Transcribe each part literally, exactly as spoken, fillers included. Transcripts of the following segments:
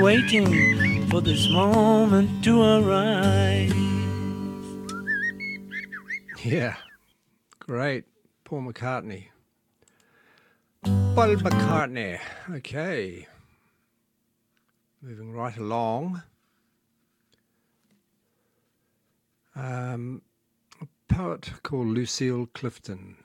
waiting for this moment to arise. Yeah, great. Paul McCartney. Paul McCartney. Okay. Moving right along. Um, a poet called Lucille Clifton.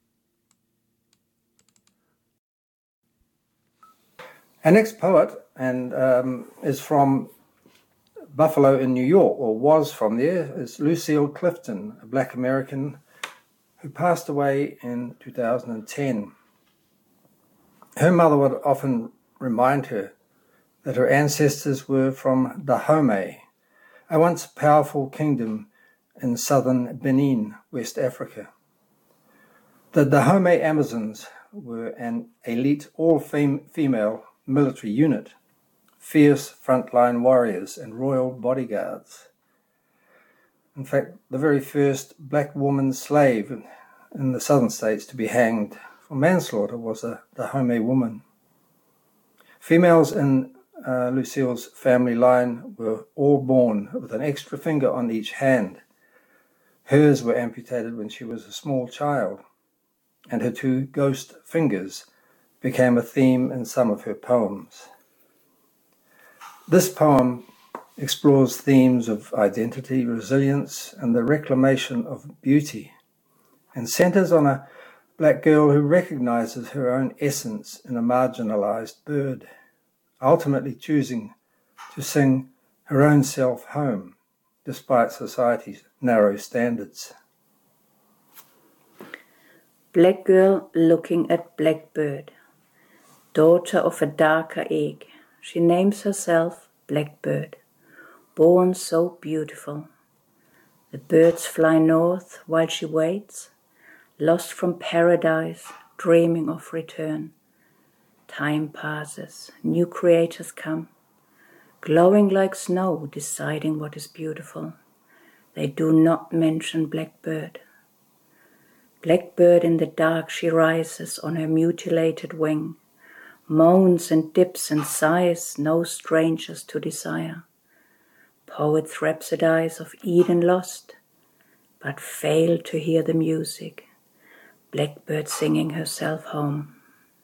Our next poet and um, is from Buffalo in New York, or was from there, is Lucille Clifton, a black American who passed away in two thousand ten. Her mother would often remind her that her ancestors were from Dahomey, a once powerful kingdom in southern Benin, West Africa. The Dahomey Amazons were an elite all-female military unit, fierce frontline warriors and royal bodyguards. In fact, the very first black woman slave in the southern states to be hanged for manslaughter was a Dahomey woman. Females in uh, Lucille's family line were all born with an extra finger on each hand. Hers were amputated when she was a small child, and her two ghost fingers became a theme in some of her poems. This poem explores themes of identity, resilience, and the reclamation of beauty, and centers on a black girl who recognizes her own essence in a marginalized bird, ultimately choosing to sing her own self home, despite society's narrow standards. Black girl looking at blackbird, daughter of a darker egg, she names herself Blackbird, born so beautiful. The birds fly north while she waits, lost from paradise, dreaming of return. Time passes, new creators come, glowing like snow, deciding what is beautiful. They do not mention Blackbird. Blackbird in the dark she rises on her mutilated wing, moans and dips and sighs, no strangers to desire. Poets rhapsodize of Eden lost, but fail to hear the music. Blackbird singing herself home.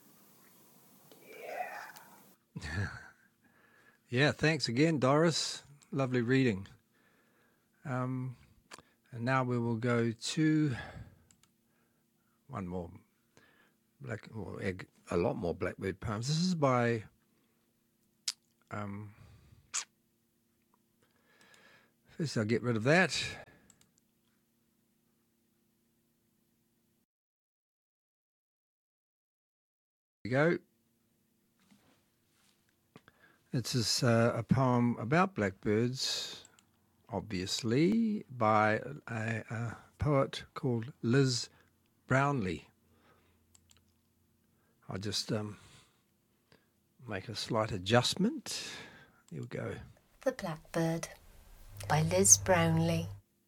Yeah. Yeah, thanks again, Doris. Lovely reading. Um, and now we will go to one more black, or egg, a lot more Blackbird poems. This is by um, first I'll get rid of that. There we go. This is uh, a poem about blackbirds, obviously, by a, a poet called Liz Brownlee. I'll just um, make a slight adjustment. Here we go. The Blackbird by Liz Brownlee.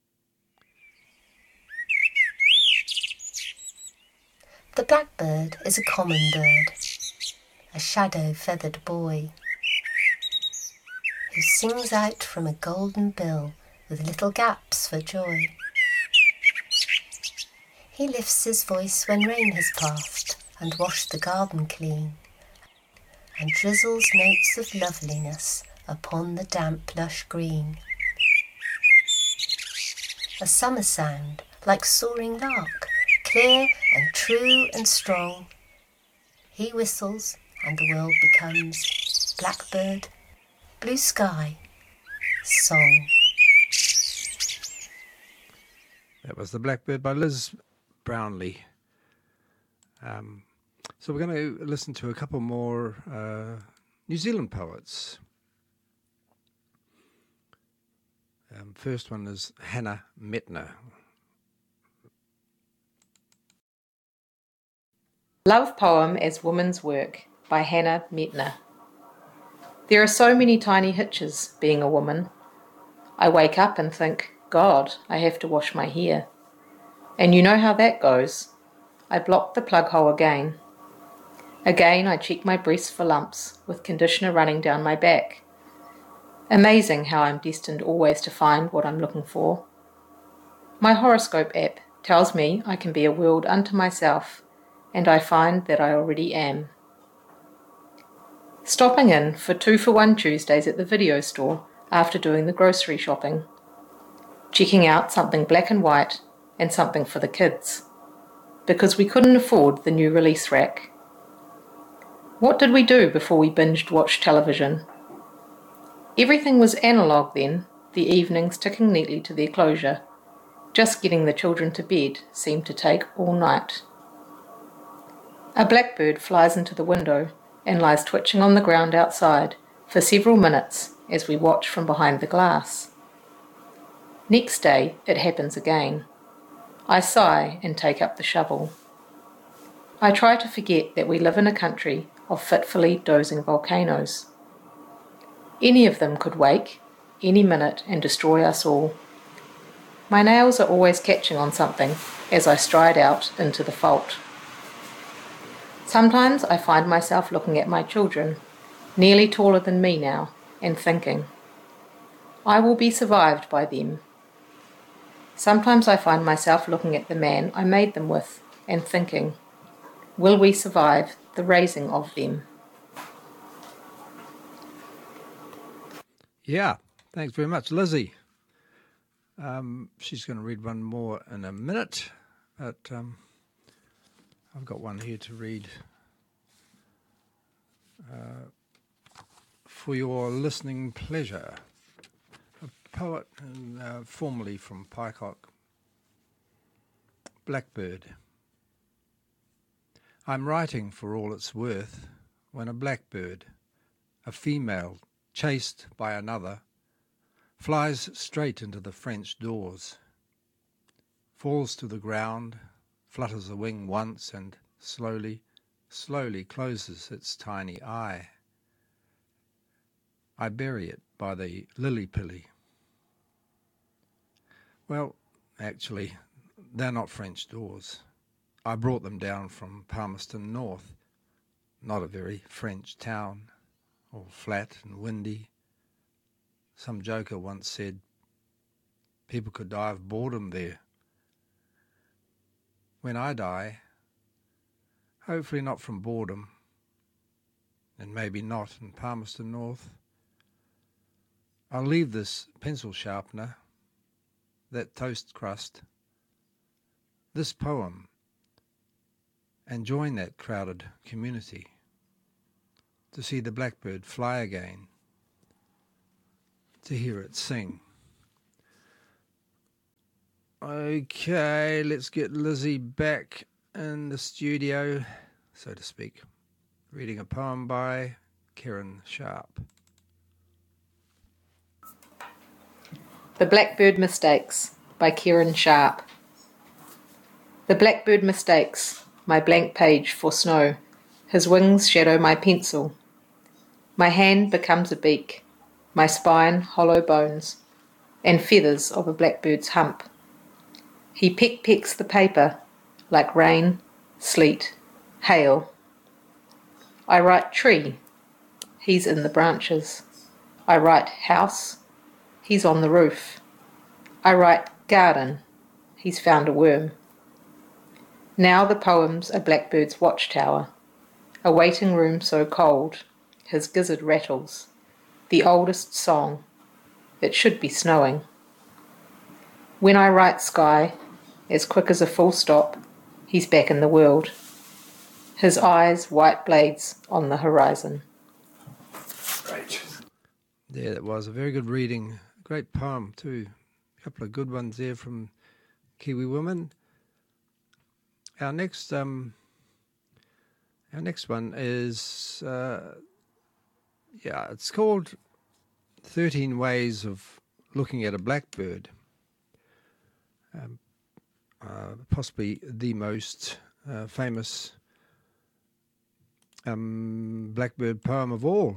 The blackbird is a common bird, a shadow-feathered boy, who sings out from a golden bill with little gaps for joy. He lifts his voice when rain has passed and washed the garden clean, and drizzles notes of loveliness upon the damp lush green. A summer sound like soaring lark, clear and true and strong. He whistles and the world becomes blackbird, blue sky, song. That was The Blackbird by Liz Brownlee. Um, so we're going to listen to a couple more uh, New Zealand poets. Um, first one is Hannah Metner. Love Poem as Woman's Work by Hannah Metner. There are so many tiny hitches being a woman. I wake up and think, God, I have to wash my hair. And you know how that goes. I block the plug hole again. Again I check my breasts for lumps, with conditioner running down my back. Amazing how I'm destined always to find what I'm looking for. My horoscope app tells me I can be a world unto myself, and I find that I already am. Stopping in for two for one Tuesdays at the video store after doing the grocery shopping. Checking out something black and white and something for the kids, because we couldn't afford the new release rack. What did we do before we binged watched television? Everything was analogue then, the evenings ticking neatly to their closure. Just getting the children to bed seemed to take all night. A blackbird flies into the window and lies twitching on the ground outside for several minutes as we watch from behind the glass. Next day it happens again. I sigh and take up the shovel. I try to forget that we live in a country of fitfully dozing volcanoes. Any of them could wake, any minute, and destroy us all. My nails are always catching on something as I stride out into the fault. Sometimes I find myself looking at my children, nearly taller than me now, and thinking, I will be survived by them. Sometimes I find myself looking at the man I made them with, and thinking, will we survive the raising of them? Yeah, thanks very much, Lizzie. Um, she's going to read one more in a minute, but um, I've got one here to read uh, for your listening pleasure. A poet uh, formerly from Pycock, Blackbird. I'm writing for all it's worth when a blackbird, a female chased by another, flies straight into the French doors, falls to the ground, flutters a wing once and slowly, slowly closes its tiny eye. I bury it by the lily-pilly. Well, actually, they're not French doors. I brought them down from Palmerston North, not a very French town, all flat and windy. Some joker once said people could die of boredom there. When I die, hopefully not from boredom, and maybe not in Palmerston North, I'll leave this pencil sharpener, that toast crust, this poem, and join that crowded community to see the blackbird fly again, to hear it sing. Okay, let's get Lizzie back in the studio, so to speak, reading a poem by Kieran Sharp. The Blackbird Mistakes by Kieran Sharp. The blackbird mistakes my blank page for snow. His wings shadow my pencil. My hand becomes a beak, my spine hollow bones, and feathers of a blackbird's hump. He peck-pecks the paper like rain, sleet, hail. I write tree, he's in the branches. I write house, he's on the roof. I write garden, he's found a worm. Now the poem's a blackbird's watchtower, a waiting room so cold, his gizzard rattles, the oldest song, it should be snowing. When I write sky, as quick as a full stop, he's back in the world. His eyes white blades on the horizon. Great. Yeah, that was a very good reading. Great poem too. A couple of good ones there from Kiwi women. Our next, um, our next one is, uh, yeah, it's called thirteen Ways of Looking at a Blackbird. Um, uh, possibly the most uh, famous um, blackbird poem of all.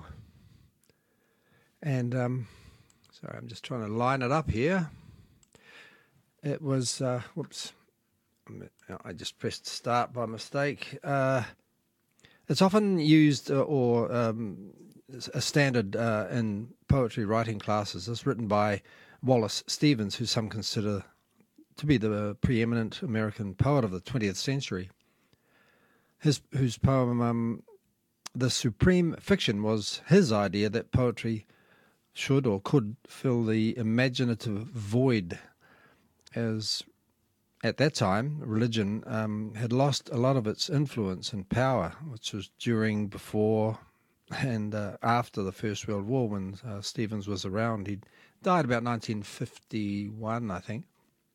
And, um, sorry, I'm just trying to line it up here. It was, uh, whoops, I just pressed start by mistake. Uh, it's often used uh, or um, a standard uh, in poetry writing classes. It's written by Wallace Stevens, who some consider to be the preeminent American poet of the twentieth century. His whose poem, um, The Supreme Fiction, was his idea that poetry should or could fill the imaginative void, as at that time religion um, had lost a lot of its influence and power, which was during, before, and uh, after the First World War, when uh, Stevens was around. He died about nineteen fifty-one, I think.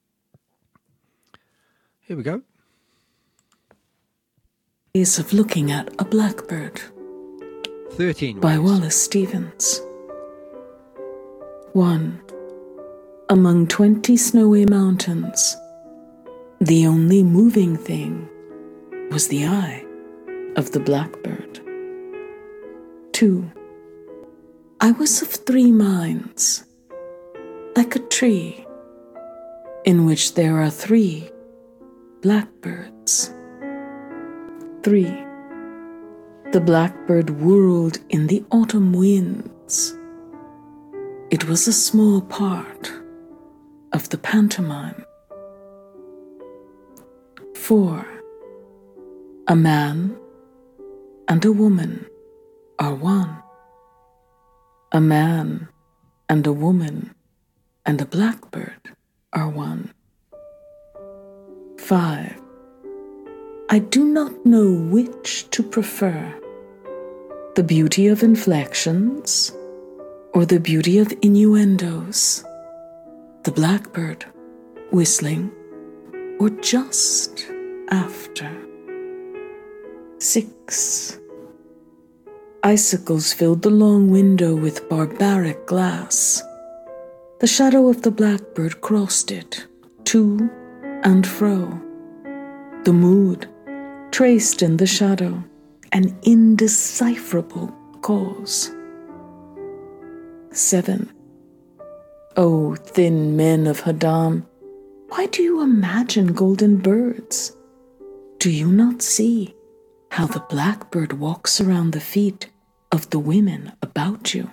Here we go. Ways of Looking at a Blackbird thirteen by ways. Wallace Stevens. one. Among twenty snowy mountains, the only moving thing was the eye of the blackbird. two. I was of three minds, like a tree in which there are three blackbirds. three. The blackbird whirled in the autumn winds. It was a small part of the pantomime. four. A man and a woman are one. A man and a woman and a blackbird are one. five. I do not know which to prefer, the beauty of inflections or the beauty of innuendos, the blackbird whistling or just after. six. Icicles filled the long window with barbaric glass. The shadow of the blackbird crossed it, to and fro. The mood traced in the shadow an indecipherable cause. seven. O thin men of Haddam, why do you imagine golden birds? Do you not see how the blackbird walks around the feet of the women about you?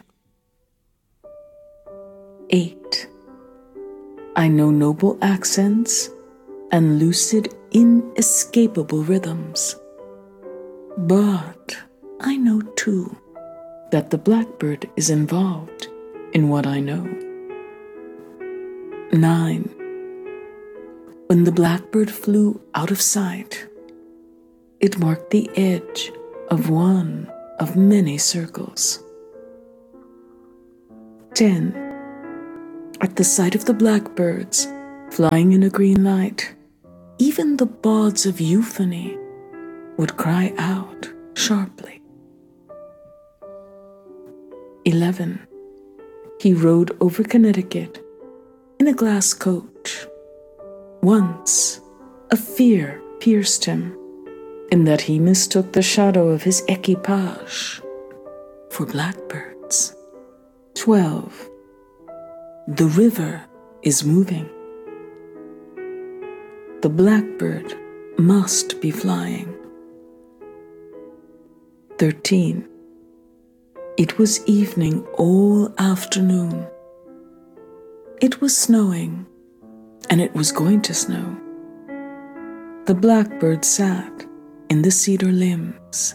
eight. I know noble accents and lucid, inescapable rhythms. But I know too that the blackbird is involved in what I know. nine. When the blackbird flew out of sight, it marked the edge of one of many circles. ten. At the sight of the blackbirds flying in a green light, even the bawds of euphony would cry out sharply. eleven. He rode over Connecticut in a glass coach. Once a fear pierced him in that he mistook the shadow of his equipage for blackbirds. twelve. The river is moving. The blackbird must be flying. thirteen. It was evening all afternoon. It was snowing, and it was going to snow. The blackbird sat in the cedar limbs.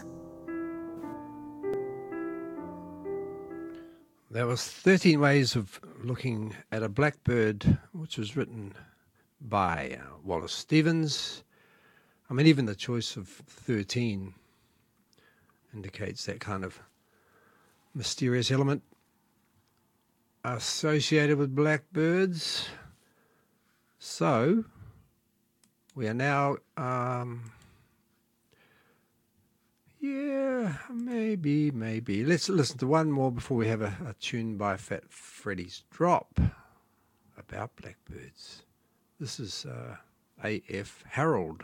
There was thirteen Ways of Looking at a Blackbird, which was written by uh, Wallace Stevens. I mean, even the choice of thirteen indicates that kind of mysterious element associated with blackbirds. So, we are now, um, yeah, maybe, maybe. Let's listen to one more before we have a, a tune by Fat Freddy's Drop about blackbirds. This is uh, A F Harold.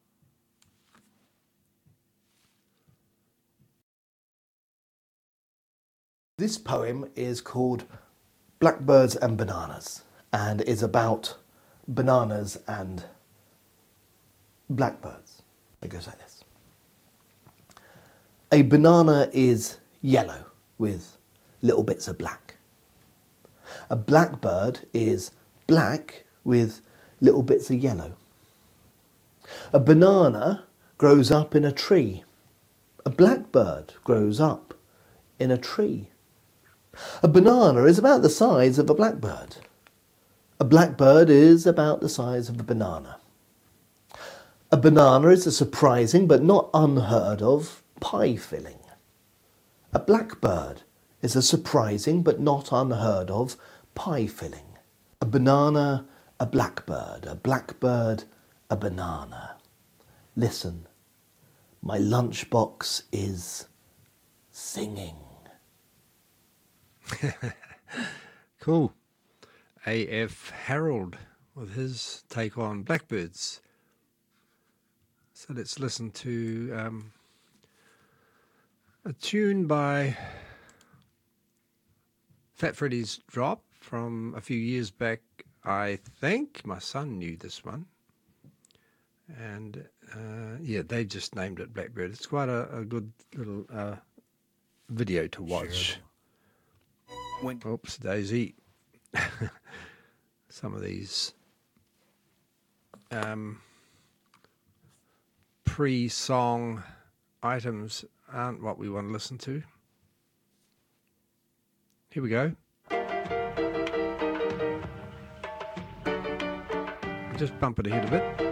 This poem is called Blackbirds and Bananas and is about bananas and blackbirds. It goes like this. A banana is yellow with little bits of black. A blackbird is black with little bits of yellow. A banana grows up in a tree. A blackbird grows up in a tree. A banana is about the size of a blackbird. A blackbird is about the size of a banana. A banana is a surprising but not unheard of pie filling. A blackbird is a surprising but not unheard of pie filling. A banana, a blackbird, a blackbird, a banana. Listen, my lunchbox is singing. Cool. A F Harold with his take on blackbirds. So let's listen to um, a tune by Fat Freddy's Drop from a few years back. I think my son knew this one. And uh, yeah, they just named it Blackbird. It's quite a, a good little uh, video to watch. When- Oops, Daisy. Some of these um, pre-song items aren't what we want to listen to. Here we go. Just bump it ahead a bit.